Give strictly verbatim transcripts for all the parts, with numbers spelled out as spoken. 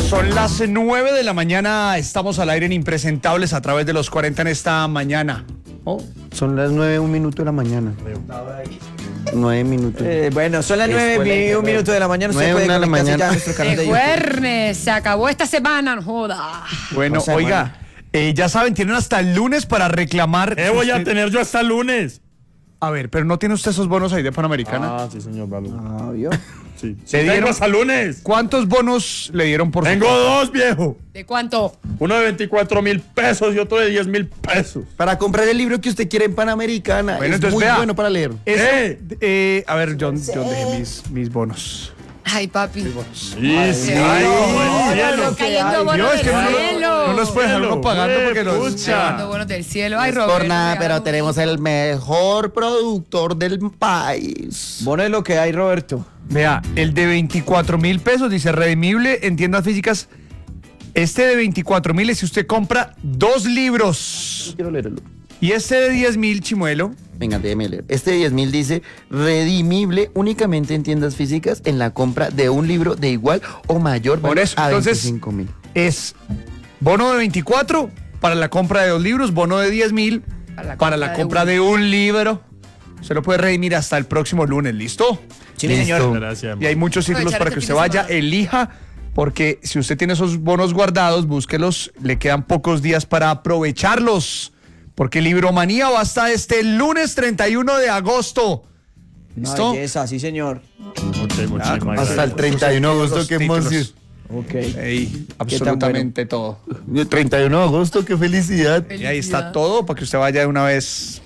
Son las nueve de la mañana, estamos al aire en Impresentables a través de los cuarenta en esta mañana. Oh, son las nueve, un minuto de la mañana. Nueve minutos. Eh, bueno, son las nueve y un minuto de la mañana. Nueve, Usted puede una de la conectarse mañana. ya a nuestro canal de De YouTube. jueves, se acabó esta semana, no joda. Bueno, O sea, oiga, eh, ya saben, tienen hasta el lunes para reclamar. ¿Qué voy a tener yo hasta el lunes? A ver, pero ¿no tiene usted esos bonos ahí de Panamericana? Ah, sí, señor, vale. Ah, ¿vio? Sí. ¿Le Sí, tengo dieron- hasta el lunes. ¿Cuántos bonos le dieron por su Tengo cuenta? dos, viejo. ¿De cuánto? Uno de veinticuatro mil pesos y otro de diez mil pesos. Para comprar el libro que usted quiere en Panamericana. Bueno, es entonces muy vea. bueno para leer. Eso, ¿Qué? eh, a ver, John, John dejé mis, mis bonos. Ay, papi. Sí, sí. Ay, no, buen no, cielo. no, cayendo Dios, bonos es que del no, lo- cielo. no los puede dejar uno pagando porque los... Pucha. Cayendo bonos del cielo. Ay, No es Roberto. por nada, me pero hago- tenemos el mejor productor del país. Bueno, es lo que hay, Roberto. Vea, el de veinticuatro mil pesos dice redimible en tiendas físicas. Este de veinticuatro mil es si usted compra dos libros. Quiero leerlo. Y este de diez mil, Chimuelo. Venga, déjeme leer. Este de diez mil dice redimible únicamente en tiendas físicas en la compra de un libro de igual o mayor Por valor eso, a entonces, veinticinco mil. es bono de veinticuatro para la compra de dos libros, bono de diez mil Para la para la compra compra de de un libro. Se lo puede redimir hasta el próximo lunes, ¿listo? Sí, Listo. señor. Gracias. Y hay muchos títulos Aprovechar para este que usted fin de vaya, semana. elija, porque si usted tiene esos bonos guardados, búsquelos, le quedan pocos días para aprovecharlos, porque Libromanía va hasta este lunes treinta y uno de agosto. Una ¿Listo? belleza, sí, señor. Ok, muchísimas con- gracias. Hasta el treinta y uno de agosto, Los qué títulos. emoción. Ok. Ey, absolutamente todo. treinta y uno de agosto, qué felicidad. Y ahí está todo para que usted vaya de una vez.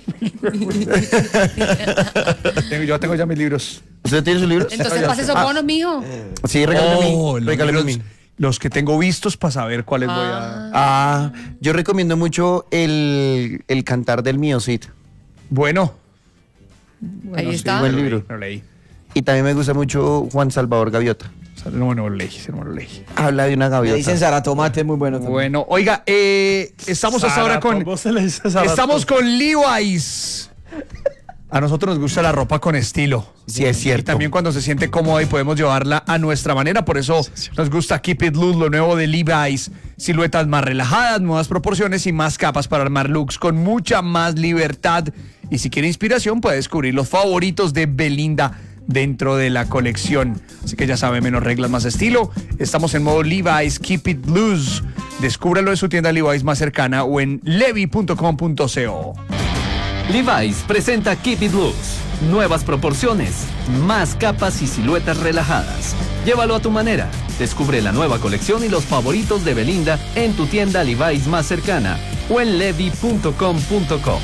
Tengo- yo tengo ya mis libros. ¿Usted tiene su libro? Entonces pase esos bonos, mijo. Sí, regálame Oh, a mí. los Regálame a libros- mí. Los que tengo vistos para saber cuáles voy a... Ah, yo recomiendo mucho el, el cantar del mío Cid. Bueno. Ahí sí, está. buen lo libro. leí, lo leí. Y también me gusta mucho Juan Salvador Gaviota. No, no lo leí, sí, no lo leí. Habla de una Me gaviota. dicen Sara Tomate, es muy bueno también. Bueno, oiga, eh, estamos hasta ahora con... ¿Vos se le dices a Estamos con Levi's. A nosotros nos gusta la ropa con estilo. Sí, es cierto. Y también cuando se siente cómoda y podemos llevarla a nuestra manera. Por eso nos gusta Keep It Loose, lo nuevo de Levi's. Siluetas más relajadas, nuevas proporciones y más capas para armar looks con mucha más libertad. Y si quiere inspiración, puede descubrir los favoritos de Belinda dentro de la colección. Así que ya sabe, menos reglas, más estilo. Estamos en modo Levi's Keep It Loose. Descúbralo en su tienda Levi's más cercana o en levi punto com punto co. Levi's presenta Keep It Loose. Nuevas proporciones, más capas y siluetas relajadas. Llévalo a tu manera. Descubre la nueva colección y los favoritos de Belinda en tu tienda Levi's más cercana o en levi punto com punto co.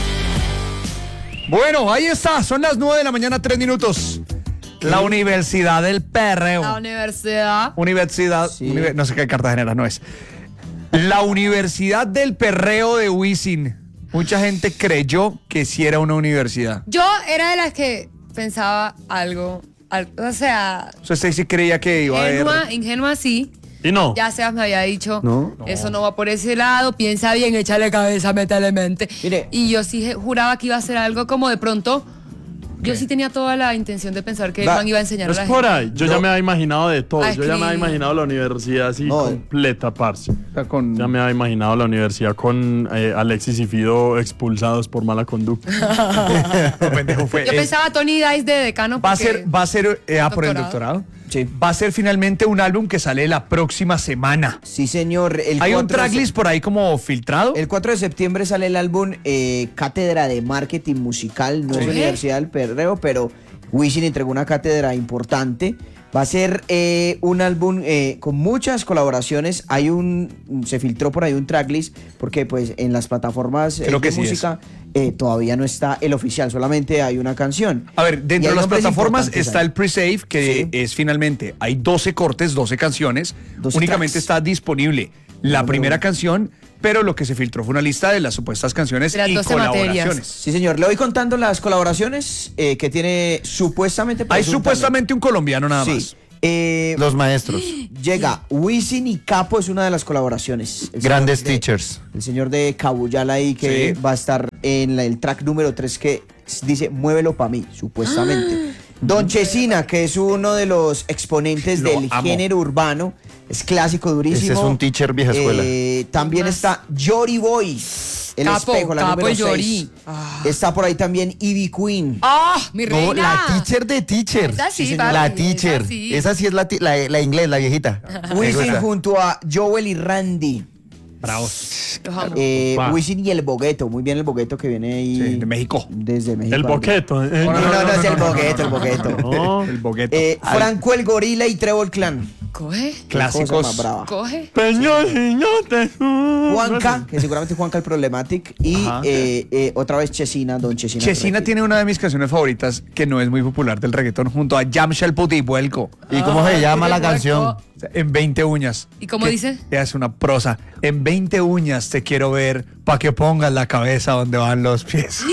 Bueno, ahí está, son las nueve de la mañana, tres minutos. La Universidad del Perreo. La universidad. Universidad, Sí. univer- no sé qué Cartagena no es. La Universidad del Perreo de Wisin. Mucha gente creyó que sí era una universidad. Yo era de las que pensaba algo. al- o sea, O sea, usted sí creía que iba a haber... ingenua, ingenua sí. Y no. Ya Sebas me había dicho, No. eso no va por ese lado, piensa bien, échale cabeza, métele mente. Mire. Y yo sí je- juraba que iba a ser algo como de pronto, yo sí tenía toda la intención de pensar que el Va, man iba a enseñar No a la es por gente. ahí. Yo No. ya me había imaginado de todo. Ah, Yo ya me había escribí. imaginado la universidad así No. completa, parce. O sea, con- Ya me había imaginado la universidad con eh, Alexis y Fido expulsados por mala conducta. No, pendejo, fue- Yo es- pensaba Tony Dice de decano. Va a porque- ser, va a ser, eh, ah, por el Doctorado. doctorado. Sí. Va a ser finalmente un álbum que sale la próxima semana. Sí, señor. El Hay un cuatro de tracklist por ahí como filtrado. El cuatro de septiembre sale el álbum eh, Cátedra de Marketing Musical, no es ¿Sí? Universidad del Perreo, pero Wisin entregó una cátedra importante. Va a ser eh, un álbum eh, con muchas colaboraciones. Hay un, se filtró por ahí un tracklist, porque pues en las plataformas eh, Creo que de sí música eh, todavía no está el oficial, solamente hay una canción. A ver, Y dentro hay de las nombres plataformas importantes está ahí. el pre-save, que Sí. es finalmente, hay doce cortes, doce canciones, doce únicamente tracks. está disponible la No, primera no. canción, pero lo que se filtró fue una lista de las supuestas canciones De las y doce colaboraciones. materias. Sí, señor. Le voy contando las colaboraciones eh, que tiene supuestamente... Hay presuntamente. supuestamente un colombiano nada Sí. más. Eh, Los maestros. Llega Wisin y Capo, es una de las colaboraciones. El Grandes señor de- teachers. El señor de Cabuyala ahí que Sí. va a estar en la- el track número tres que s- dice Muévelo pa' mí, supuestamente. Don Chesina, que es uno de los exponentes Lo del amo. género urbano, es clásico, durísimo. Ese es un teacher vieja escuela. Eh, también está Yori Boy, el Capo, espejo, la capo número el Yori. seis. Está por ahí también Ivy Queen. ¡Ah, mi reina! No, la teacher de teachers. Esa sí, Sí, papi, La esa teacher. sí. Esa sí es la, ti- la, la inglés, la viejita. Me Wisin gusta. junto a Joel y Randy. Bravos. Los amo. Eh, Opa. Wisin y el Bogueto, muy bien el Bogueto que viene ahí. Sí, de México. Desde México. El boqueto. eh. No, no, no, no, es el Bogueto, el Bogueto. No. El bogueto. Eh, Franco el Gorila y Trevor Clan. Coge, Clásicos. Cosa más brava. coge. Peñoñote. Juanca, que seguramente Juanca el Problematic. Y Ajá. eh, eh, otra vez Chesina, Don Chesina. Chesina Requi. tiene una de mis canciones favoritas que no es muy popular del reggaetón junto a Yamshel Puti y Vuelco. ¿Y cómo se llama la Vuelco. canción? O sea, en veinte uñas. ¿Y cómo Que dice? Es una prosa. En veinte uñas te quiero ver pa' que pongas la cabeza donde van los pies.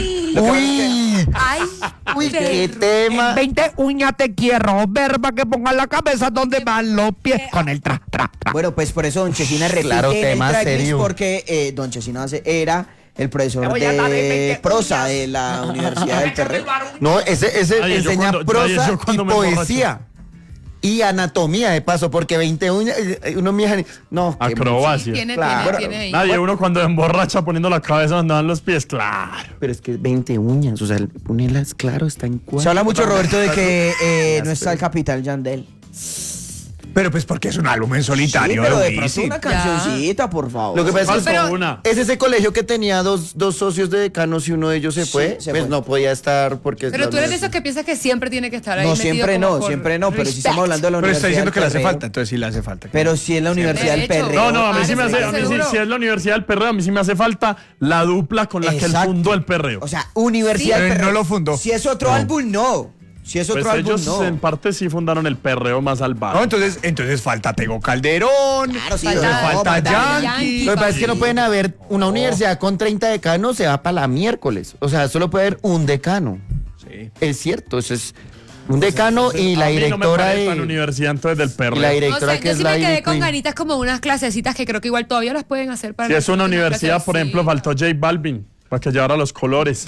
Uy, Ay, uy, qué perro. tema. veinte uñas te quiero ver pa' que pongas la cabeza donde van los pies. Con el tra, tra, tra. Bueno, pues por eso Don Chesina repite Claro, en tema el tracklist serio. porque eh, Don Chesina hace- era el profesor de prosa de la Universidad del Perreo. No, ese, ese Ay, yo enseña cuando- prosa ay, yo y cuando me poesía. Y anatomía de paso, porque veinte uñas, eh, uno mija. No, qué Acrobacia. Tiene, Claro. tiene, tiene ahí. Nadie, uno cuando emborracha poniendo la cabeza donde van los pies, claro. Pero es que veinte uñas, o sea, ponerlas claro, está en cuatro. Se habla mucho, Roberto, de que eh, no está el Capital Yandel. Pero pues porque es un álbum en Sí, solitario. pero de de pronto Wisin. una cancioncita, por favor. Lo que pasa es que Falta Pero- una. es ese colegio que tenía dos, dos socios de decanos y uno de ellos se Sí, fue, se pues fue. no podía estar porque... Pero la tú eres de universidad- esos que piensas que siempre tiene que estar ahí. No, metido siempre como no, por siempre no, pero si respect. estamos hablando de la Pero está Universidad diciendo que le del hace Perreo, falta, entonces sí le hace falta. Pero si es la Universidad De del hecho. Perreo. No, no, a mí Ah, sí me ¿estás hace, a mí sí, seguro? si es la Universidad del Perreo, a mí sí me hace falta la dupla con la que él Exacto. fundó el Perreo. O sea, Universidad Sí. del Pero Perreo. no lo fundó. Si es otro álbum, no. Si es Pues otro álbum, ellos no. en parte sí fundaron el Perreo más salvaje. No, entonces, entonces falta Tego Calderón. Claro, sí, entonces no, falta falta Yankee. Yankee. Lo que pasa es que no pueden haber una universidad con treinta decanos, se va para la miércoles. O sea, solo puede haber un decano. Sí. Es cierto, eso es un decano y la A mí no me directora parece tan de... universidad entonces del Y Perreo. la No directora sé, que yo es sí la me quedé Ivy con Queen. ganitas como unas clasecitas que creo que igual todavía las pueden hacer para Si es una las universidad, clases, por ejemplo, sí. faltó J Balvin para que llevara los colores.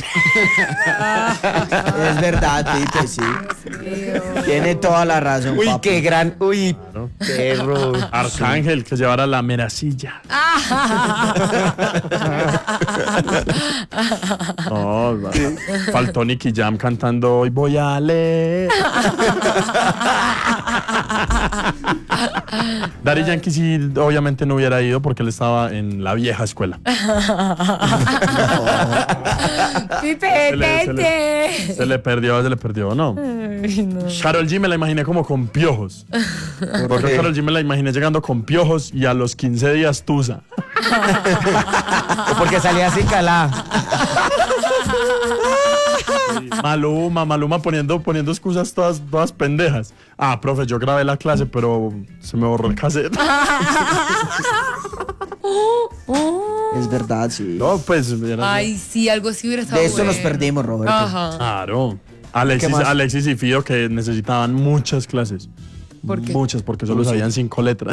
Es verdad, Pipe, sí. Tiene toda la razón, Uy, papi. qué gran... Uy, perro. Arcángel, que llevara la meracilla. No, va. Faltó Nicky Jam cantando Hoy voy a leer. Daddy Yankee sí, obviamente no hubiera ido porque él estaba en la vieja escuela. Pipe, Se le, se le- vete. se le perdió, se le perdió, ¿no? Karol G me la imaginé como con piojos. Porque Karol G me la imaginé llegando con piojos y a los quince días tusa. Porque salía así calada. Maluma, Maluma poniendo, poniendo excusas todas, todas pendejas. Ah, profe, yo grabé la clase, pero se me borró el cassette. Es verdad, sí. No, pues. era- Ay, sí, algo sí hubiera estado De eso nos bueno. perdimos, Roberto. Ajá. Claro. Alexis, ¿Qué más? Alexis y Fido que necesitaban muchas clases. ¿Por qué? Muchas, porque solo sabían cinco letras.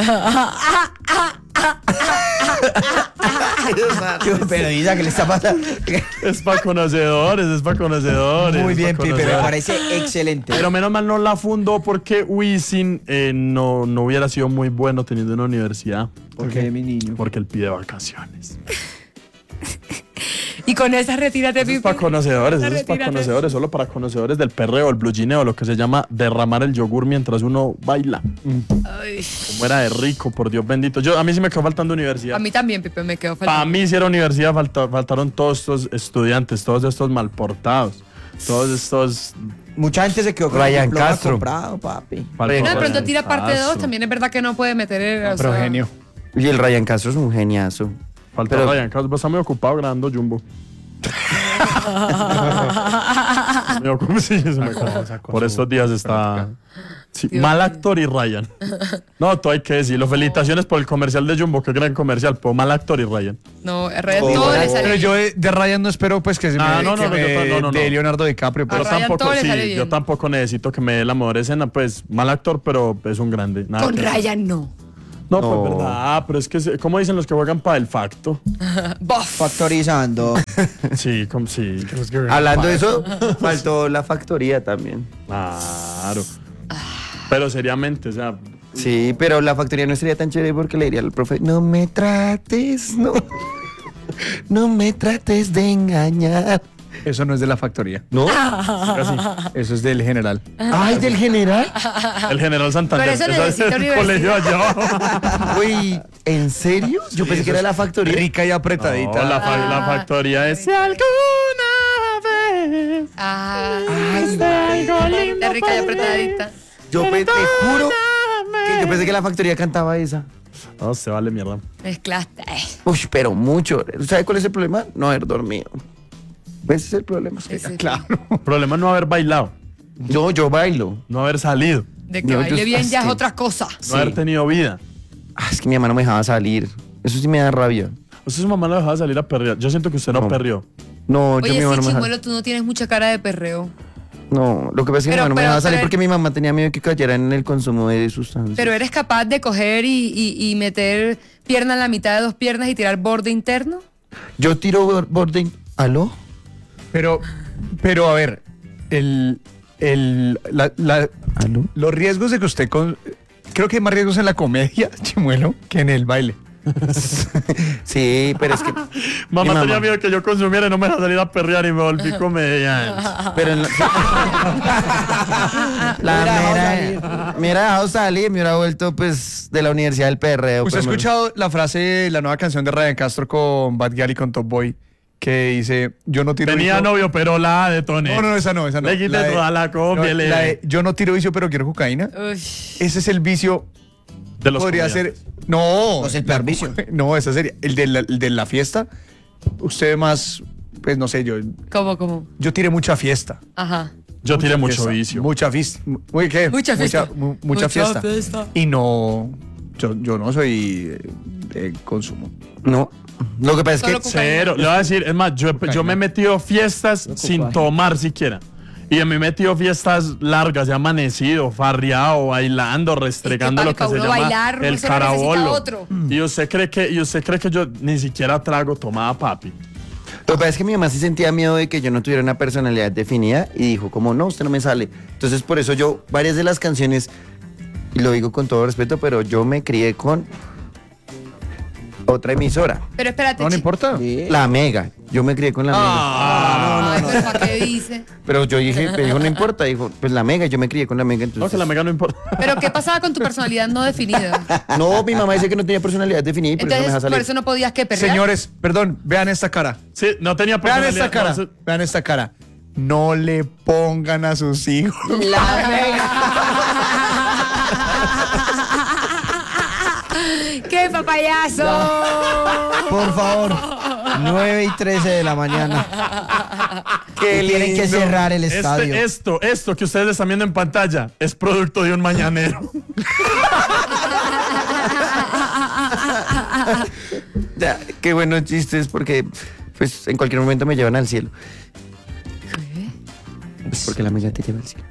Pero Isa, ¿qué le está pasando? Es para conocedores, es para conocedores. Muy es bien, pa' Pipe, me conocedores. parece excelente. Pero menos mal no la fundó porque Wisin eh, no, no hubiera sido muy bueno teniendo una universidad. ¿Por qué, mi niño? Porque él pide vacaciones. Y con esa retírate, Eso es Pipe. para conocedores, eso es para Retírate. conocedores, solo para conocedores del perreo, el blue gineo, lo que se llama derramar el yogur mientras uno baila. Ay, Como era de rico, por Dios bendito. Yo, a mí sí me quedó faltando universidad. a mí también, Pipe, me quedó Para faltando. mí si era universidad falta- faltaron todos estos estudiantes, todos estos malportados, todos estos... Mucha gente se quedó con Ryan el diploma Castro. comprado, papi. faltó- No, de pronto tira parte Castro. dos, también es verdad que no puede meter el... o Pero sea, genio. Y el Ryan Castro es un geniazo. Faltó Pero- Ryan Castro, está muy ocupado grabando Jumbo. Me ocupo, sí, se me acabó. sacó Por su estos días está... Sí, Dios mal mío. actor y Ryan. No, todo hay que decirlo. Felicitaciones por el comercial de Jumbo, qué gran comercial. Pero mal actor y Ryan. No, en realidad Oh, todo le oh, sale Pero bien. yo de, de Ryan no espero pues que se Ah, me, no, no, que no, yo me ta- no, no, de no. Leonardo DiCaprio. A Pero Yo Ryan tampoco, todo le sí, sale bien. yo tampoco necesito que me dé la mejor escena. Pues mal actor, pero es un grande. Nada Con que- Ryan no. No, No. pues verdad, pero es que, se- ¿cómo dicen los que juegan para el facto? Bof. Factorizando. Sí, como sí. que los que juegan Hablando pa' de eso, faltó la factoría también. Claro. Pero seriamente, o sea, Sí, pero la factoría no sería tan chévere porque le diría al profe, no me trates, no. No me trates de engañar. Eso no es de la factoría. ¿No? casi. Eso es del general. Ay, del general. El General Santander. Pero eso ese necesita es el universidad. colegio allá abajo. Uy, ¿en serio? Yo pensé que era la factoría. Rica y apretadita. No, la, fa- la factoría es. Si alguna vez. Ah, algo lindo de rica y apretadita. Yo pe- te juro que yo pensé que la factoría cantaba esa. No, se vale mierda. Mezclaste. Uy, pero mucho. ¿Sabe cuál es el problema? No haber dormido. Ese es el problema. Ese- Claro. El problema es no haber bailado, Yo, yo bailo. no haber salido, De que No, baile yo- bien es ya es que- otra cosa. no haber tenido vida. Ah, es que mi mamá no me dejaba salir. Eso sí me da rabia. Usted su mamá lo dejaba salir a perrear. Yo siento que usted no, No. perrió. No, yo Oye, mi mamá sí, no me dejaba. Chimuelo, tú no tienes mucha cara de perreo. No, lo que pasa es que Pero- mi mamá no me pero- dejaba salir pero- porque mi mamá tenía miedo que cayera en el consumo de sustancias. Pero eres capaz de coger y, y- y meter pierna en la mitad de dos piernas y tirar borde interno. Yo tiro bor- borde. ¿Aló? Pero, pero a ver, el, el, la- la- ¿Aló? los riesgos de que usted con, creo que hay más riesgos en la comedia, Chimuelo, que en el baile. Sí, pero es que. Mamá, Mi tenía miedo que yo consumiera y no me dejaba salir a perrear y me volví comediante. Pero en la, la Me hubiera dejado mera, me hubiera dejado salir y me hubiera vuelto pues de la universidad del perreo. ¿Usted ha pero me- escuchado la frase, la nueva canción de Ryan Castro con Bad Gyal y con Top Boy? Que dice, yo no tiro Tenía vicio. novio, pero la de Tony. No, no, esa no, esa no. Le quité La de- toda la copia, no, le- la de, yo no tiro vicio, pero quiero cocaína. Uy. Ese es el vicio. De los Podría ser. comediantes. No. No es el peor vicio. No, esa sería. El de la, el de la fiesta. Usted más. Pues no sé, yo. ¿Cómo, cómo? Yo tiré mucha fiesta. Ajá. Yo tiré mucho Fiesta, vicio. Mucha fiesta. Muy, ¿qué? Mucha fiesta. Mucha, mu- mucha Mucha fiesta. fiesta. Y no. Yo, yo no soy eh, de consumo. No. Lo que pasa es Solo que. cocaína. Cero. Le voy a decir, es más, yo, yo me he metido a fiestas sin tomar siquiera. Y me he metido a fiestas largas, he amanecido, farreado, bailando, restregando Es que lo que para se uno llama bailar, uno el solo necesita carabolo. otro. Y usted cree que, y usted cree que yo ni siquiera trago tomada papi. Lo que pasa es que mi mamá sí sentía miedo de que yo no tuviera una personalidad definida y dijo, como no, usted no me sale. Entonces, por eso yo, varias de las canciones, y lo digo con todo respeto, pero yo me crié con otra emisora, Pero espérate, No, no chi- importa. Sí. La Mega. Yo me crié con la Mega. Ay, pero ¿para qué dice? Pero yo dije, me dijo, no importa. Dijo, pues la Mega, yo me crié con la Mega. No, Entonces, que la mega no importa. Pero ¿qué pasaba con tu personalidad no definida? no, mi mamá dice que no tenía personalidad definida y por eso no me deja Entonces, por salir. eso no podías que perrear. Señores, perdón, vean esta cara. Sí, no tenía Vean personalidad. esta cara. no, se- Vean esta cara. No le pongan a sus hijos. ¡Qué papayazo! Por favor. nueve y trece de la mañana. Qué Y tienen que lindo. cerrar el estadio. Este, esto, esto que ustedes están viendo en pantalla es producto de un mañanero. Ya, qué buenos chistes porque pues en cualquier momento me llevan al cielo. Pues porque la Mega te lleva al cielo.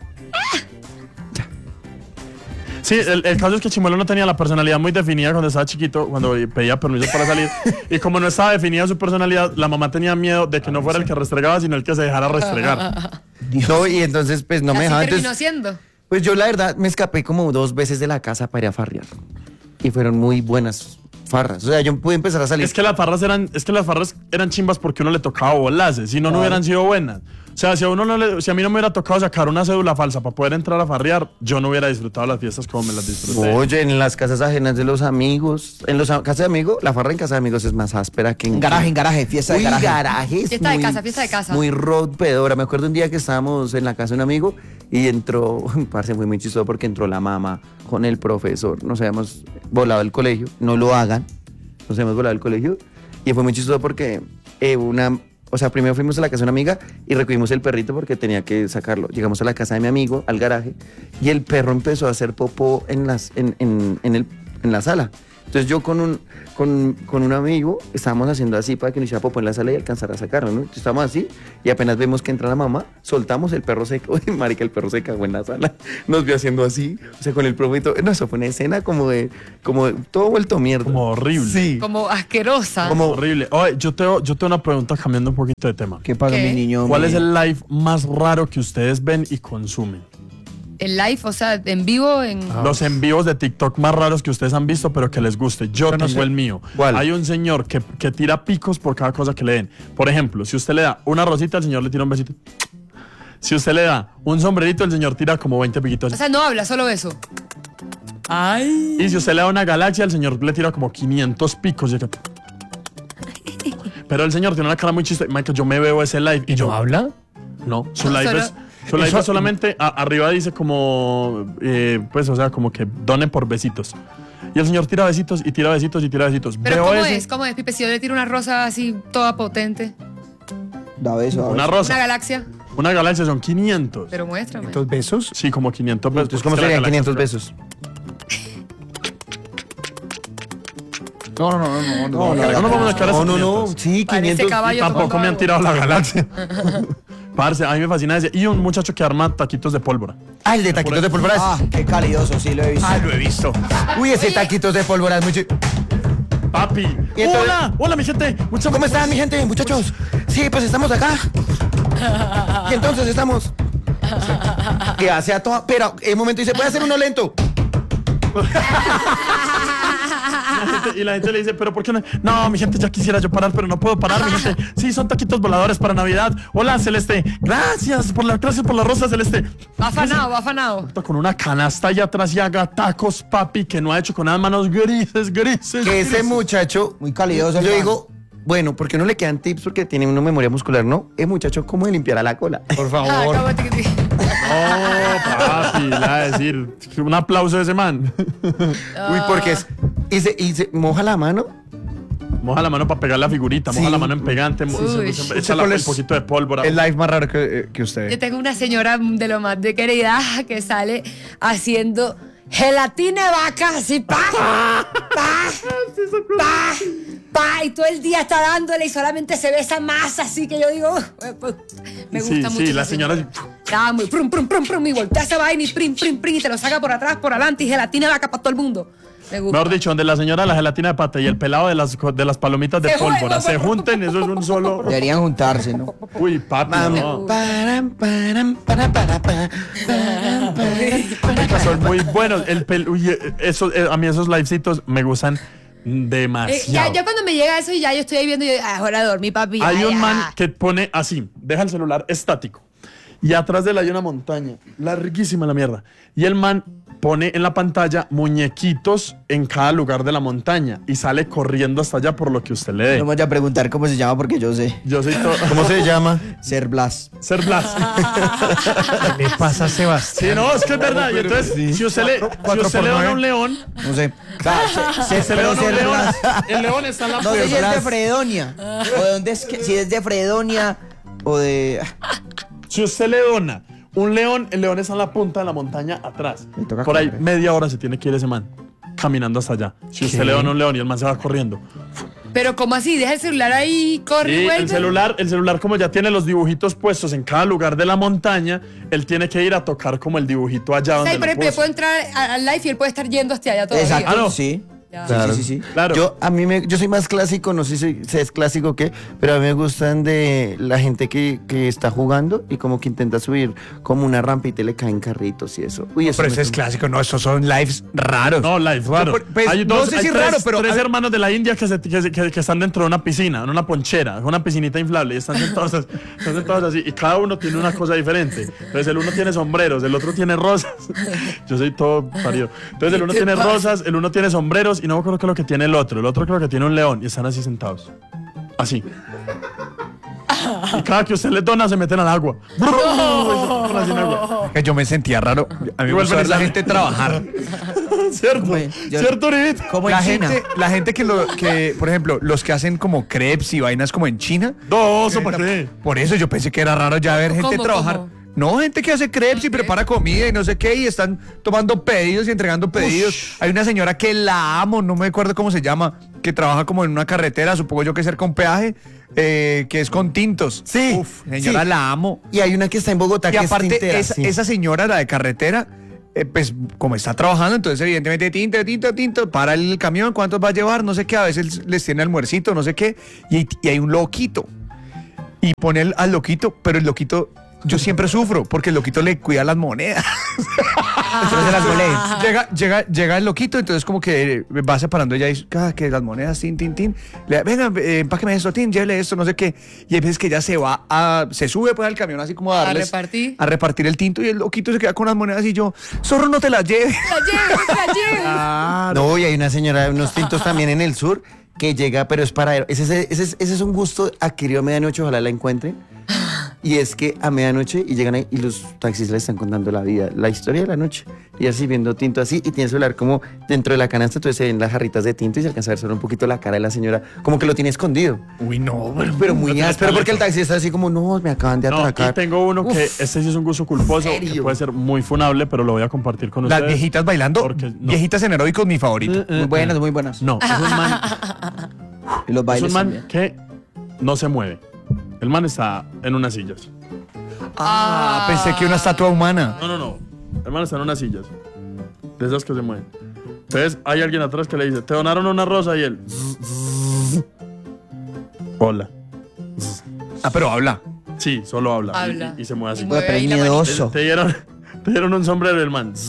Sí, el, el caso es que Chimuelo no tenía la personalidad muy definida cuando estaba chiquito, cuando pedía permiso para salir. Y como no estaba definida su personalidad, la mamá tenía miedo de que no fuera el que restregaba, sino el que se dejara restregar. No, y entonces pues no me Así dejaba. terminó Entonces, siendo. pues yo la verdad me escapé como dos veces de la casa para ir a farrear. Y fueron muy buenas farras. O sea, yo pude empezar a salir. Es que las farras eran, es que las farras eran chimbas porque uno le tocaba volarse, si no, no hubieran sido buenas. O sea, si a uno no le, si a mí no me hubiera tocado sacar una cédula falsa para poder entrar a farrear, yo no hubiera disfrutado las fiestas como me las disfruté. Oye, en las casas ajenas de los amigos, en las casas de amigos, la farra en casa de amigos es más áspera que en En garaje, en garaje, fiesta de Uy, garaje. garajes. Fiesta de muy- casa, fiesta de casa. Muy rompedora. Me acuerdo un día que estábamos en la casa de un amigo y entró, parce, fue muy chistoso porque entró la mamá con el profesor. Nos habíamos volado del colegio. No lo hagan. Nos habíamos volado del colegio. Y fue muy chistoso porque eh, una... O sea, primero fuimos a la casa de una amiga y recogimos el perrito porque tenía que sacarlo. Llegamos a la casa de mi amigo, al garaje, y el perro empezó a hacer popó en, las, en, en, en, el, en la sala. Entonces yo con un, con, con un amigo estábamos haciendo así para que nos hiciera popó en la sala y alcanzara a sacarlo, ¿no? Entonces estábamos así y apenas vemos que entra la mamá, soltamos el perro seco. Uy, marica, el perro se cagó en la sala. Nos vio haciendo así, o sea, con el profe y todo. No, eso fue una escena como de, como de, todo vuelto mierda. Como horrible. Sí. Como asquerosa. Como Horrible. Oye, yo tengo, yo tengo una pregunta cambiando un poquito de tema. ¿Qué pasa, ¿Qué? mi niño? ¿Cuál mi- es el live más raro que ustedes ven y consumen? El live, o sea, en vivo, en... Los en vivos de TikTok más raros que ustedes han visto, pero que les guste. Yo no tengo sé. el mío. ¿Cuál? Hay un señor que, que tira picos por cada cosa que le den. Por ejemplo, si usted le da una rosita, el señor le tira un besito. Si usted le da un sombrerito, el señor tira como veinte piquitos. O sea, no habla, solo eso. Ay. Y si usted le da una galaxia, el señor le tira como quinientos picos. Y que- Pero el señor tiene una cara muy chiste. Michael, yo me veo ese live y, ¿Y yo... no habla? No, su live Solo- es... Su live Eso- es solamente... a- arriba dice como... eh, pues, o sea, como que donen por besitos. Y el señor tira besitos y tira besitos y tira besitos. Pero Veo ¿cómo ese- es? ¿Cómo es, Pipe? Si yo le tiro una rosa así, toda potente. Da beso, da Una beso. rosa. Una galaxia. Una galaxia son quinientos. Pero muéstrame. ¿Estos besos? Sí, como quinientos pesos. Entonces, ¿cómo Es que la serían galaxia quinientos es- besos? No, no, no, no. No, No, no vamos a sacar No, esos no, no. quinientos. Sí, Parece quinientos. caballo Tampoco tomando me han agua. tirado la galaxia. Parce, a mí me fascina ese. Y un muchacho que arma taquitos de pólvora. Ah, el de taquitos de pólvora. Ah, qué calidoso, sí lo he visto. Ah, lo he visto. Uy, ese taquitos de pólvora es muy chi- Papi. Y entonces- Hola, hola mi gente. Mucho ¿Cómo están, mi gente, muchachos? Sí, pues estamos acá. Y entonces estamos. Que hace a toda. Pero, en un momento dice, ¿puede hacer uno lento? La gente- y la gente le dice, pero ¿por qué no? No, mi gente, ya quisiera yo parar, pero no puedo parar, mi gente. Sí, son taquitos voladores para Navidad. Hola, Celeste. Gracias por la, gracias por la rosa, Celeste. Va afanado, va afanado. Con una canasta allá atrás y haga tacos, papi, que no ha hecho con unas manos grises, grises. Que ese grises. muchacho. Muy calidoso el Yo man. digo, bueno, porque no le quedan tips porque tiene una memoria muscular, ¿no? El muchacho, ¿cómo le limpiará la cola? Por Ah, favor. acabo de tiqui- Oh, papi, le va a decir. Un aplauso a ese man. Uy, porque es. Y se, y se moja la mano. Moja la mano para pegar la figurita, moja Sí. la mano en pegante, mo- Uy. se- se- echa la- ¿Cuál un es poquito de pólvora. El live más raro que, eh, que usted Yo ve. tengo una señora de lo más de querida que sale haciendo gelatina de vaca así, pa, pa, pa, pa, y todo el día está dándole y solamente se ve esa masa así que yo digo, "Uf, me Sí, gusta sí, mucho. la esa señora- Estaba muy prum, prum, prum, prum, y voltea esa vaina y prim, prim, prim, y te lo saca por atrás, por adelante, y gelatina de vaca para todo el mundo. Me gusta. Mejor dicho, donde la señora de la gelatina de pata y el pelado de las, de las palomitas de Se pólvora juegan, se pues. junten, eso es un solo. Deberían juntarse, ¿no? Uy, papi, Mami. no. Param, param, para, para, pa, param, param, para. Son muy buenos. El pel- uy, eh, eso, eh, a mí esos livecitos me gustan Eh, demasiado. ya, ya cuando me llega eso y ya yo estoy ahí viendo y yo, ah, es hora de dormir, papi. Hay ya, un ya. man que pone así, deja el celular estático. Y atrás de él hay una montaña, larguísima la mierda. Y el man pone en la pantalla muñequitos en cada lugar de la montaña y sale corriendo hasta allá por lo que usted le dé. No me voy a preguntar cómo se llama porque yo sé. Yo soy todo. ¿Cómo se llama? Ser Blas. Ser Blas. ¿Qué le pasa a Sebastián? Sí, no, es que es verdad. Y entonces, si usted le, si cuatro usted por le dona nueve. un león, No sé. Claro, se, si se, le pero dona un Ser león, Blas. el león está en la No sé si es de puerta. Fredonia. O de dónde es que. Si es de Fredonia o de. Si usted le dona un león, el león está en la punta de la montaña atrás. Me toca Por ahí correr. media hora se tiene que ir ese man caminando hasta allá. Si usted ¿Qué? le dona un león y el man se va corriendo. Pero ¿cómo así? Deja el celular ahí, corre y Y vuelve. el celular, el celular como ya tiene los dibujitos puestos en cada lugar de la montaña, él tiene que ir a tocar como el dibujito allá O sea, donde y por lo ejemplo, yo puso. puedo entrar a- al live y él puede estar yendo hasta allá todavía. Exacto. Ah, no. Sí. Ya. Sí, sí, sí, sí. Claro. Yo, a mí me, yo soy más clásico, no sé si, si es clásico o qué, pero a mí me gustan de la gente que, que está jugando y como que intenta subir como una rampita y le caen carritos y eso. Uy, eso Pero me ese es toma- clásico, no, estos son lives raros. No, live, raro. Yo, pues, hay no dos, sé hay si tres, raro, pero tres a ver- hermanos de la India que, se- que, se- que- que están dentro de una piscina, en una ponchera, una piscinita inflable, y están sentados, así- están sentados así, y cada uno tiene una cosa diferente. Entonces el uno tiene sombreros, el otro tiene rosas. Yo soy todo parido. Entonces el uno ¿Qué tiene pasa? rosas, el uno tiene sombreros, y no me acuerdo qué es lo que tiene el otro. El otro creo que tiene un león, y están así sentados. Así. Y cada que usted les dona, se meten al agua. Y se ponen así en agua. Que yo me sentía raro. A mí me Igual gusta ver la Feliz- gente trabajar. ¿Cierto? Güey, yo- ¿Cierto, Oribito? Como La en China. gente, la gente que, lo, que, por ejemplo, los que hacen como crepes y vainas como en China. No, eso para qué. Por eso yo pensé que era raro ya ver gente ¿Cómo, trabajar. cómo? No, gente que hace crepes y prepara comida y no sé qué, y están tomando pedidos y entregando pedidos. Ush. Hay una señora que la amo, no me acuerdo cómo se llama, que trabaja como en una carretera, supongo yo que cerca un peaje, eh, que es con tintos. Sí. Uf, señora, sí. la amo. Y hay una que está en Bogotá Y que aparte, es tintera. esa, Sí. esa señora, la de carretera, eh, pues como está trabajando, entonces evidentemente tinto, tinto, tinto, para el camión, ¿cuántos va a llevar? No sé qué, a veces les tiene almuercito, no sé qué, y, y hay un loquito. Y pone el, al loquito, pero el loquito, yo siempre sufro, porque el loquito le cuida las monedas. Entonces las moledas. Llega, llega, llega el loquito, entonces como que va separando ella y ah, que las monedas, tin, tin, tin. Le, venga, eh, empáqueme esto, tin, llévele esto, no sé qué. Y hay veces que ella se va a, se sube pues al camión así como a darles, A repartir. a repartir el tinto y el loquito se queda con las monedas y yo, zorro, no te las lleves. La llevo, la llevo. Claro. No, y hay una señora de unos tintos también en el sur que llega, pero es para... Ese, ese, ese, ese es un gusto adquirido a medianoche, ojalá la encuentren. Y es que a medianoche y llegan ahí y los taxistas le están contando la vida, la historia de la noche. Y así viendo tinto así y tiene el celular como dentro de la canasta, entonces se ven las jarritas de tinto y se alcanza a ver solo un poquito la cara de la señora, como que lo tiene escondido. Uy, no, Pero, pero muy áspero porque el taxista así como, no, me acaban de No, atracar. y tengo uno Uf, que este sí es un gusto culposo, ¿en que serio? puede ser muy funable, pero lo voy a compartir con Las ustedes. viejitas bailando, Porque no. viejitas en aeróbicos, mi favorito. Muy buenas, muy buenas. No, es un man, Y los es bailes un man también. que no se mueve. El man está en unas sillas. Ah, pensé que una estatua humana. No, no, no. El man está en unas sillas. De esas que se mueven. Entonces hay alguien atrás que le dice, te donaron una rosa y él... Hola. Ah, pero habla. Sí, solo habla. y- Habla. Y, y se mueve así. Y mueve Pero es ahí la manita. miedoso. Te dieron, te dieron un sombrero el man.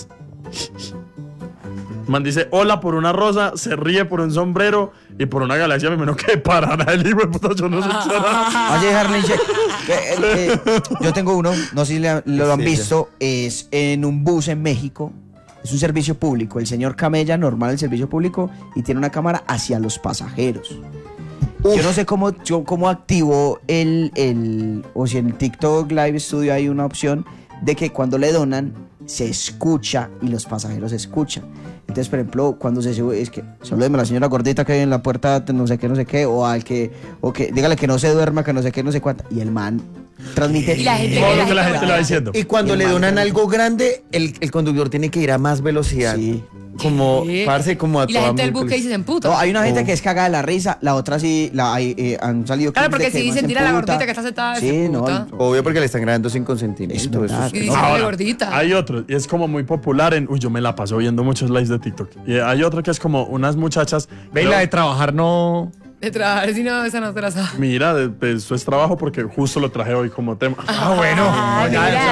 Man dice hola por una rosa, se ríe por un sombrero y por una galaxia me menos que parará el hijo de puta, yo no sé qué hará. Oye, Harley, che, que- el- eh, yo tengo uno, no sé si le- lo han Sí, visto, es en un bus en México. Es un servicio público. El señor camella normal el servicio público y tiene una cámara hacia los pasajeros. Yo no sé cómo, yo, cómo activó el, el, o si en el TikTok Live Studio hay una opción de que cuando le donan se escucha y los pasajeros escuchan. Entonces, por ejemplo, cuando se sube, es que salúdeme a la señora gordita que hay en la puerta, no sé qué, no sé qué, o al que, o que, dígale que no se duerma, que no sé qué, no sé cuánta. Y el man transmite. Y la gente- Todo lo que la la gente gente le va diciendo. Y cuando Y el le man donan también. algo grande, el, el conductor tiene que ir a más velocidad. Sí. Como, ¿Qué? parce, como a Y la toda gente del bus que miércoles. dice se emputa. No, hay una gente Oh. que es cagada de la risa, la otra sí, la, hay, eh, han salido Claro, clips porque de que si el man dicen se tira a la emputa. gordita que está sentada, se Sí, emputa. no. Obvio porque le están grabando sin Es consentimiento. verdad. eso Y es- dice Ahora, gordita. hay otro, y es como muy popular en... Uy, yo me la paso viendo muchos lives de TikTok. Y hay otro que es como unas muchachas... Ve, y pero- la de trabajar no. De trabajar, si no, esa no te la sabes. Mira, de, de- eso es trabajo porque justo lo traje hoy como tema. Ah, bueno. Ah, No, ya, mira.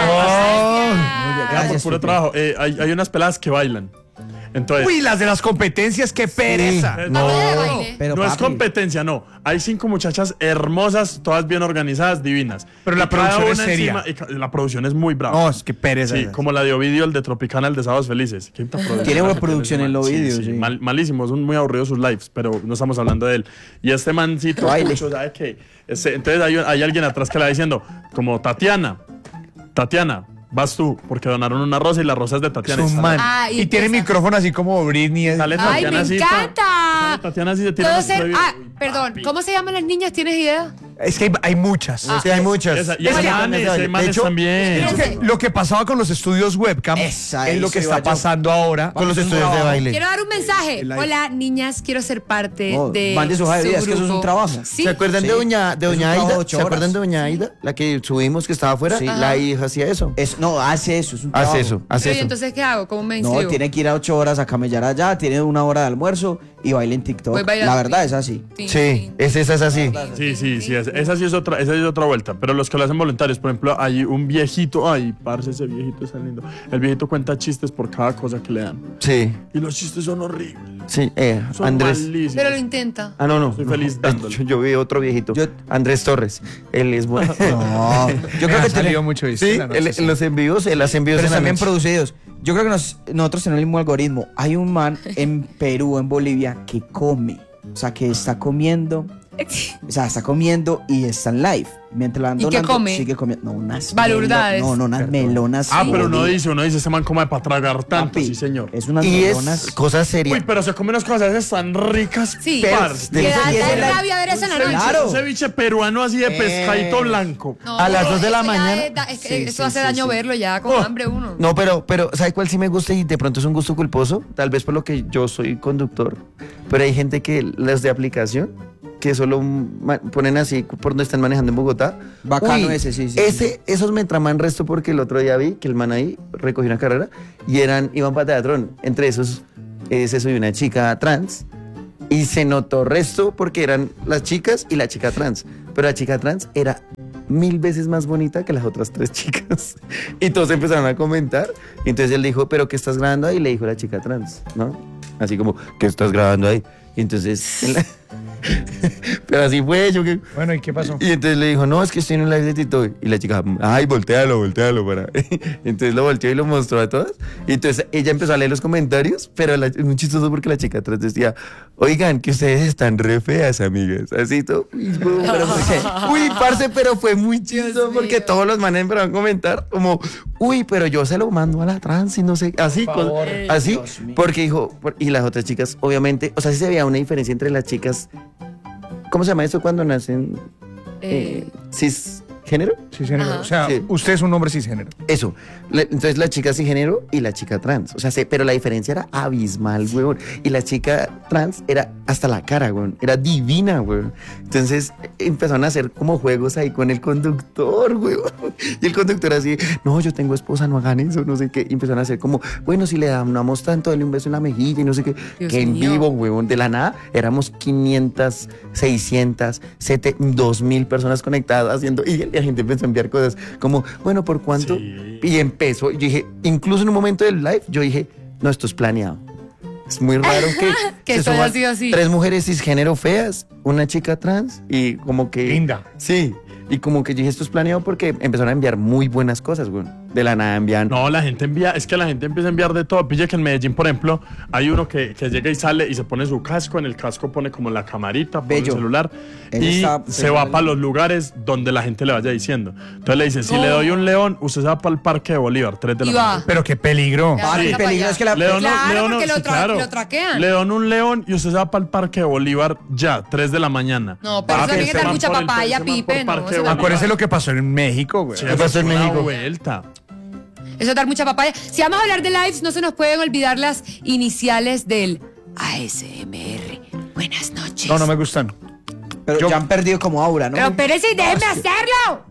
ya. Ya, por Gracias, puro Pipe. trabajo. Eh, hay, hay unas peladas que bailan. Entonces, Uy, las de las competencias, qué pereza. no, Batalla de baile. Pero, no es papi, competencia, no. Hay cinco muchachas hermosas, todas bien organizadas, divinas. Pero la Y cada producción es una seria. encima- y ca- la producción es muy brava. No, es que pereza. Sí, esas. como la de Ovidio, el de Tropicana, el de Sábados Felices. ¿Qué producción Tiene buena hace producción ese en man? Ovidio, Sí, sí, sí. mal- malísimo, son muy aburridos sus lives, pero no estamos hablando de él. Y este mancito, Baile. mucho, ¿sabe qué? Este, entonces hay, hay alguien atrás que le va diciendo, como Tatiana, Tatiana, vas tú, porque donaron una rosa y la rosa es de Es Tatiana. un Y sale- man. Ah, y y tiene empieza. micrófono así como Britney. sale ¡Ay, Tatiana me así, encanta! sale Tatiana así se tira Puedo los ser. previos. Ah, Uy, perdón. papi. ¿Cómo se llaman las niñas? ¿Tienes idea? Es que hay, hay muchas. Sí, hay muchas. Esa- y Esa hay ya manes, también se hay baila. manes De hecho, también. Lo que, lo que pasaba con los estudios webcam Esa, es lo eso que iba está yo. pasando ahora. con los Es un estudios de trabajo. baile. Quiero dar un mensaje. El live. Hola, niñas, quiero ser parte No, de. mande su hoja de su vida, es que eso es un grupo. trabajo. Sí. ¿Se acuerdan Sí. de doña, de Es un doña trabajo de Aida? ocho ¿Se acuerdan horas. de doña Aida? La que subimos que estaba afuera. Sí. La hija hacía eso. Es, no, hace eso, es un trabajo. Hace eso, hace Pero, ¿y eso. entonces qué hago? ¿Cómo me No, inscribo? tiene que ir a ocho horas a camellar allá, tiene una hora de almuerzo y baila en TikTok. Voy bailando. La verdad es así. Tin, Sí, tin, es esa, es así. Sí, sí, sí, esa, esa sí es otra, esa sí es otra vuelta. Pero los que lo hacen voluntarios, por ejemplo, hay un viejito, ay, parce, ese viejito es tan lindo. El viejito cuenta chistes por cada cosa que le dan. Sí, Y los chistes son horribles. sí. Eh, Son Andrés. malísimos. Pero lo intenta. Ah, no, no. Soy feliz no. dándole. Yo, yo vi otro viejito. Yo- Andrés Torres. Él es bueno. No, yo Me creo ha que salido tiene, mucho ¿viste? Sí, En la noche, el- sí. en los envíos, en las envíos pero en la están bien noche. producidos. Yo creo que nos- nosotros tenemos el mismo algoritmo. Hay un man en Perú, en Bolivia, que come. O sea, que está comiendo. O sea, está comiendo y está en live. Mientras la van ¿Y qué donando, come? sigue comiendo. No, unas Balurdades. melo- No, no, unas melonas. Ah, pero no jodidas. dice, uno dice, se man come para tragar tanto, Papi, sí señor. Es unas Y melonas. es cosa seria. Uy, pero se come unas cosas esas tan ricas. Sí. parce. Que da, Y ese da era- rabia ver eso en la Un ceviche- noche. Claro. Un ceviche peruano así de Eh. pescadito blanco. No, A las pero dos de la eso ya mañana. es da- es que Sí, eso sí, hace sí, daño sí. verlo ya con Oh. hambre uno. No, pero, pero, ¿sabe cuál sí me gusta y de pronto es un gusto culposo? Tal vez por lo que yo soy conductor, pero hay gente que las de aplicación, que solo ma- ponen así por donde están manejando en Bogotá. Bacano ese, sí, sí, Ese, esos me traman resto porque el otro día vi que el man ahí recogió una carrera y eran, iban para Teatrón. Entre esos, es eso y una chica trans. Y se notó resto porque eran las chicas y la chica trans. Pero la chica trans era mil veces más bonita que las otras tres chicas. Y todos empezaron a comentar. Y entonces él dijo, ¿pero qué estás grabando ahí? Y le dijo la chica trans, ¿no? Así como, ¿qué estás grabando ahí? Y entonces... él- pero así fue, yo que... Bueno, ¿y qué pasó? Y entonces le dijo, no, es que estoy en un live de TikTok. Y la chica, ay, voltealo, voltealo para. Entonces lo volteó y lo mostró a todas. Y entonces ella empezó a leer los comentarios, pero la- es muy chistoso porque la chica atrás decía, oigan, que ustedes están re feas, amigas. Así todo. Uy, pero fue- uy, parce, pero fue muy chistoso porque mío. todos los manes empezaron a comentar como, uy, pero yo se lo mando a la trans y no sé, así, con- así, Dios mío. porque dijo, por- y las otras chicas, obviamente, o sea, sí se veía una diferencia entre las chicas. ¿Cómo se llama eso cuando nacen Eh, eh, cisgénero? Cisgénero. Ajá. O sea, Sí. usted es un hombre cisgénero. Eso. La- entonces la chica cisgénero y la chica trans. O sea, se- pero la diferencia era abismal, weón. Y la chica trans era hasta la cara, weón. Era divina, weón. Entonces eh, empezaron a hacer como juegos ahí con el conductor, weón. Y el conductor así, no, yo tengo esposa, no hagan eso, no sé qué. Y empezaron a hacer como, bueno, si le damos tanto, dale un beso en la mejilla y no sé qué. Dios que en mío. vivo, weón. De la nada éramos quinientas, seiscientas, sete, dos mil personas conectadas haciendo. Y la gente empezó a enviar cosas como, bueno, ¿por cuánto? Sí. Y empezó. Yo dije, incluso en un momento del live, yo dije, no, esto es planeado. Es muy raro que, Que se esto haya suban sido así. tres mujeres cisgénero feas, una chica trans y como que... Linda. Sí. Y como que yo dije, esto es planeado porque empezaron a enviar muy buenas cosas, güey. De la nada envían... No, la gente envía, es que la gente empieza a enviar de todo. Pille que en Medellín, por ejemplo, hay uno que, que llega y sale y se pone su casco, en el casco pone como la camarita, pone el Bello. celular Ese y está se va para los lugares donde la gente le vaya diciendo. Entonces le dice, si le doy un león, usted se va para el Parque de Bolívar, tres de la Y va. mañana. Pero qué peligro. Ya, Papi, venga pa' peligro allá. es que la- Le doy un- Claro, le doy un- porque lo sí, tra- claro. lo traquean. Le doy un león y usted se va para el Parque de Bolívar ya, tres de la mañana. No, pero eso Papi, tiene que se dar van mucha por el- papaya, se van por Pipe, no, Parque se de va- Bolívar. Acuérdese lo que pasó en México, güey. Sí, ¿Qué eso pasó en fue una México? vuelta. Eso es dar mucha papaya. Si vamos a hablar de lives, no se nos pueden olvidar las iniciales del A S M R. Buenas noches. No, no me gustan. Pero Yo- ya han perdido como aura, ¿no? Pero espérese y déjeme hacerlo.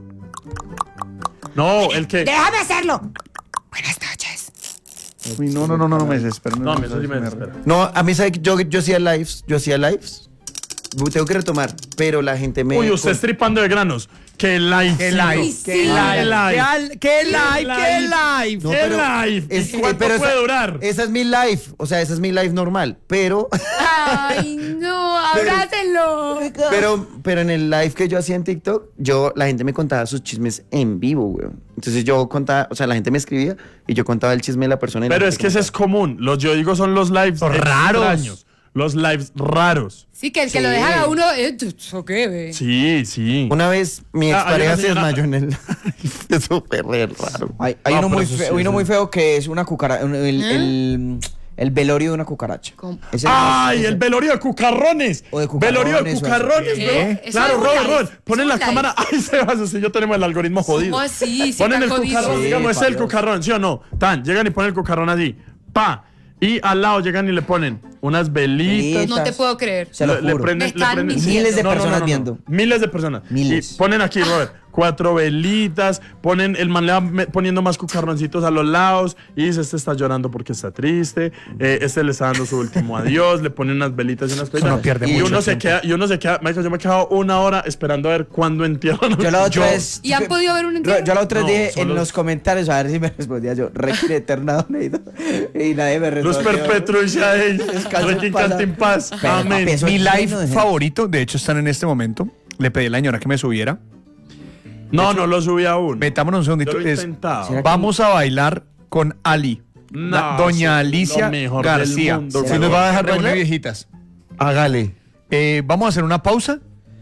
No, el que... Déjame hacerlo. Buenas noches. Uy, no, no, no, no, no me desespero. No, a mí eso sí me desespera. No, a mí sabe que yo, yo hacía lives, yo hacía lives. Tengo que retomar, pero la gente me... Uy, usted estripando de granos. ¡Qué live! ¿Qué sí. live? Sí, ¿Qué sí. live? live? ¿Qué al- ¿Qué live? ¿Qué live? No, ¡Qué pero live! es- ¿Y cuánto pero puede esa- durar? Esa es mi live, o sea, esa es mi live normal, pero... Ay, no, abrácenlo. Pero, pero en el live que yo hacía en TikTok, yo, la gente me contaba sus chismes en vivo, güey. Entonces yo contaba, o sea, la gente me escribía y yo contaba el chisme de la persona. y la Pero gente es que ese es común. Los yo digo son los lives Los raros. extraños. Los lives raros. Sí, que el que Sí. lo dejan a uno. eh, ¿Eso qué, ve? Sí, sí. Una vez mi Ah, hay expareja una se señora- desmayó en el live. Eso fue re raro. Hay, hay Ah, uno, pero muy eso sí, feo, eso uno sí. muy feo que es una cucaracha. El, ¿Eh? el, el velorio de una cucaracha. ¿Cómo? Ese- ¡Ay, ese- el velorio de cucarrones! O de cucarrones, Velorio de o eso. cucarrones, ¿Qué? weón. Eso Claro, es un Robert, live. Robert. Ponen Es la un cámara. ¡Ay, Sebas! Si yo tenemos el algoritmo jodido. ¿Cómo así? Sí, Ponen tan el jodido. cucarrón, Sí, digamos, ese es el Dios. cucarrón, ¿sí o no? Tan, llegan y ponen el cucarrón así. ¡Pa! Y al lado llegan y le ponen unas velitas. Velitas. No te puedo creer. Se lo Le- le juro. prenden- Me están le prenden- mintiendo. Miles de personas viendo. Miles de personas. Miles. Y ponen aquí, Robert, cuatro velitas, ponen, el man le va me- poniendo más cucarroncitos a los lados y dice, este está llorando porque está triste, eh, este le está dando su último adiós, le ponen unas velitas y unas cosas. no pierde y mucho uno se tiempo. queda, y uno se queda, Michael, yo me he quedado una hora esperando a ver cuándo entierran. Yo la otra vez. ¿Y han podido ver un entierro? Yo la otra vez No, dije solo- en los comentarios a ver si me respondía yo. Requiem eterna donated. Y nadie me Luz respondió. perpetua y Shadei, Descansa en Requiem paz. canta en paz. Pero, Amén. papi, eso Mi es live lleno de gente. favorito, de hecho, están en este momento. Le pedí a la señora que me subiera. No, no lo subí aún. Metámonos un segundito. Yo lo he Es- intentado. ¿Será que- vamos a bailar con Ali. No, La- Doña sí, Alicia lo mejor del García. mundo, ¿Sí weón. nos va a dejar ¿Bailar? reunir viejitas? Hágale. Eh, vamos a hacer una pausa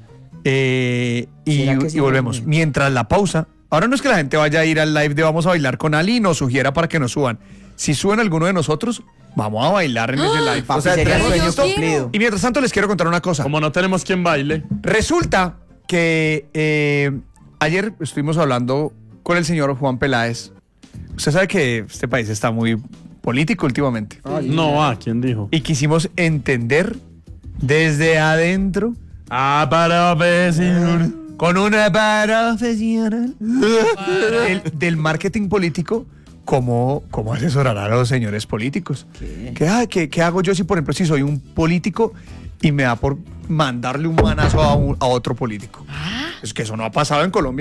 Eh, y, ¿Será que sí? y volvemos. Mientras la pausa, ahora no es que la gente vaya a ir al live de Vamos a Bailar con Ali y nos sugiera para que nos suban. Si suben alguno de nosotros, vamos a bailar en ese live. Papi, O sea, sería tenemos sueño esto- cumplido. Y mientras tanto les quiero contar una cosa. Como no tenemos quien baile. Resulta que eh, ayer estuvimos hablando con el señor Juan Peláez. Usted sabe que este país está muy político últimamente. No, ah, ¿quién dijo? Y quisimos entender desde adentro, Ah, para profesional. con una profesional del, del marketing político, cómo, cómo asesorar a los señores políticos. ¿Qué, ah, qué- qué hago yo si, por ejemplo, si soy un político y me da por mandarle un manazo a, un- a otro político? Es que eso no ha pasado en Colombia.